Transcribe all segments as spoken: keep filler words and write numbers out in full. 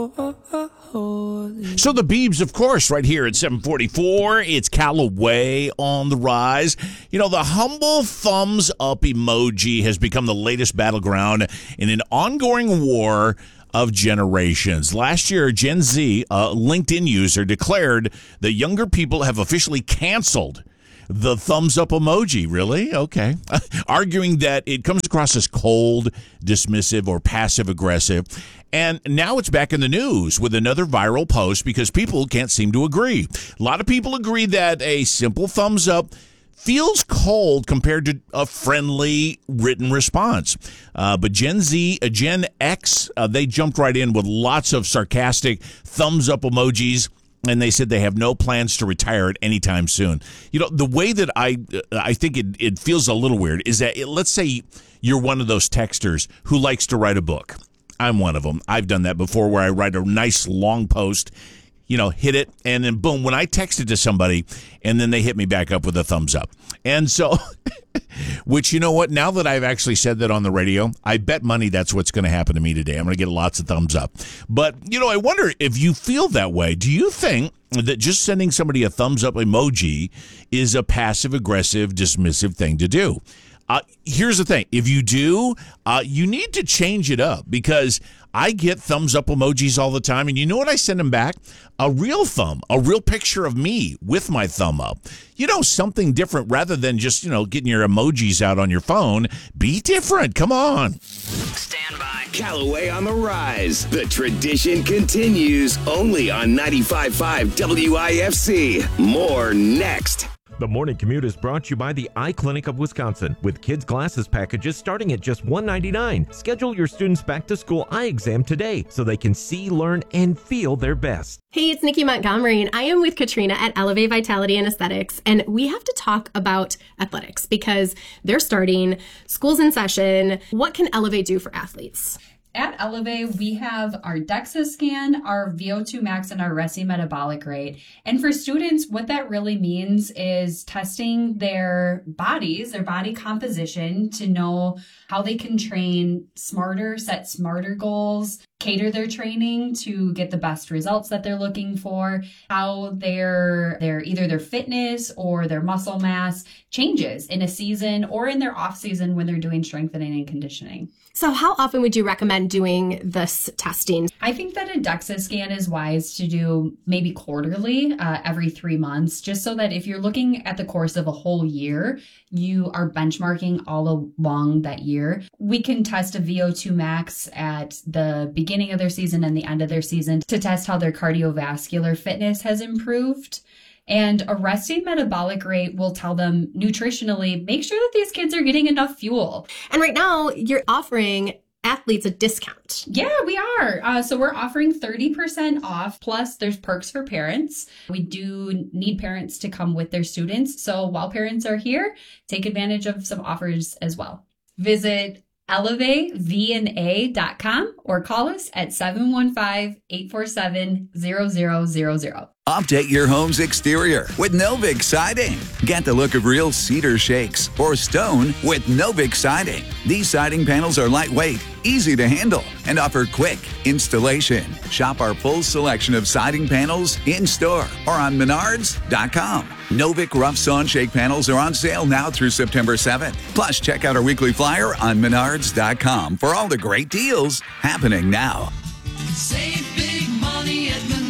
So the Biebs, of course, right here at seven forty-four. It's Callaway on the rise. You know, the humble thumbs up emoji has become the latest battleground in an ongoing war of generations. Last year, Gen Z, a LinkedIn user, declared that younger people have officially canceled the thumbs up emoji. Really? Okay. Arguing that it comes across as cold, dismissive, or passive aggressive. And now it's back in the news with another viral post because people can't seem to agree. A lot of people agree that a simple thumbs up feels cold compared to a friendly written response. Uh, but Gen Z, uh, Gen X, uh, they jumped right in with lots of sarcastic thumbs up emojis. And they said they have no plans to retire it anytime soon. You know, the way that I I think it, it feels a little weird is that, it, let's say you're one of those texters who likes to write a book. I'm one of them. I've done that before where I write a nice long post, you know, hit it, and then boom, when I text it to somebody, and then they hit me back up with a thumbs up. And so, which, you know what, now that I've actually said that on the radio, I bet money that's what's going to happen to me today. I'm going to get lots of thumbs up. But, you know, I wonder if you feel that way. Do you think that just sending somebody a thumbs up emoji is a passive-aggressive, dismissive thing to do? Uh, here's the thing. If you do, uh, you need to change it up because I get thumbs up emojis all the time. And you know what I send them back? A real thumb, a real picture of me with my thumb up. You know, something different rather than just, you know, getting your emojis out on your phone. Be different. Come on. Stand by. Callaway on the rise. The tradition continues only on ninety-five point five W I F C. More next. The Morning Commute is brought to you by the Eye Clinic of Wisconsin with kids' glasses packages starting at just one dollar and ninety-nine cents. Schedule your students' back-to-school eye exam today so they can see, learn, and feel their best. Hey, it's Nikki Montgomery, and I am with Katrina at Elevate Vitality and Aesthetics, and we have to talk about athletics because they're starting, school's in session. What can Elevate do for athletes? At Elevate, we have our DEXA scan, our V O two max, and our resting metabolic rate. And for students, what that really means is testing their bodies, their body composition to know how they can train smarter, set smarter goals, cater their training to get the best results that they're looking for, how their, their either their fitness or their muscle mass changes in a season or in their off season when they're doing strengthening and conditioning. So how often would you recommend doing this testing? I think that a DEXA scan is wise to do maybe quarterly, uh, every three months, just so that if you're looking at the course of a whole year, you are benchmarking all along that year. We can test a V O two max at the beginning of their season and the end of their season to test how their cardiovascular fitness has improved. And a resting metabolic rate will tell them nutritionally, make sure that these kids are getting enough fuel. And right now, you're offering athletes a discount. Yeah, we are. Uh, so we're offering thirty percent off. Plus, there's perks for parents. We do need parents to come with their students. So while parents are here, take advantage of some offers as well. Visit elevate v n a dot com or call us at seven one five, eight four seven, zero zero zero zero. Update your home's exterior with Novik Siding. Get the look of real cedar shakes or stone with Novik Siding. These siding panels are lightweight, easy to handle, and offer quick installation. Shop our full selection of siding panels in-store or on menards dot com. Novik Rough Sawn Shake panels are on sale now through September seventh. Plus, check out our weekly flyer on menards dot com for all the great deals happening now. Save big money at Menards.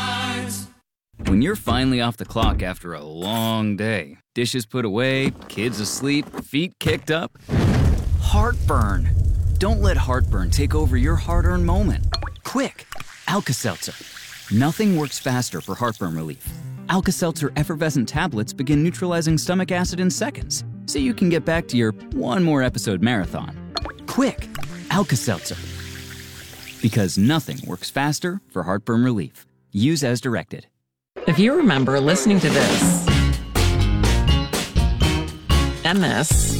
When you're finally off the clock after a long day, dishes put away, kids asleep, feet kicked up, heartburn. Don't let heartburn take over your hard-earned moment. Quick, Alka-Seltzer. Nothing works faster for heartburn relief. Alka-Seltzer effervescent tablets begin neutralizing stomach acid in seconds, so you can get back to your one more episode marathon. Quick, Alka-Seltzer. Because nothing works faster for heartburn relief. Use as directed. If you remember listening to this, and this,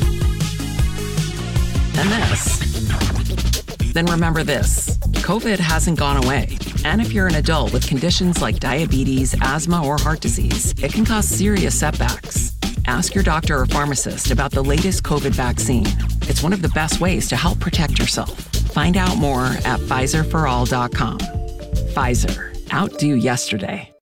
and this, then remember this. COVID hasn't gone away. And if you're an adult with conditions like diabetes, asthma, or heart disease, it can cause serious setbacks. Ask your doctor or pharmacist about the latest COVID vaccine. It's one of the best ways to help protect yourself. Find out more at Pfizer for all dot com. Pfizer, outdo yesterday.